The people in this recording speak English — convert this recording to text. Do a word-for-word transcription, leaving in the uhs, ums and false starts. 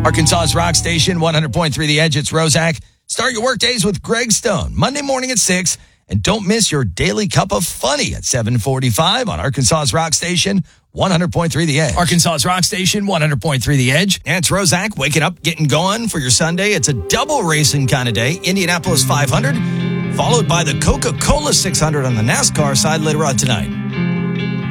Arkansas's Rock Station, one hundred point three The Edge. It's Roszak. Start your work days with Greg Stone, Monday morning at six. And don't miss your daily cup of funny at seven forty-five on Arkansas's Rock Station, one hundred point three The Edge. Arkansas's Rock Station, one hundred point three The Edge. And it's Roszak, waking up, getting going for your Sunday. It's a double racing kind of day. Indianapolis five hundred, followed by the Coca-Cola six hundred on the NASCAR side later on tonight.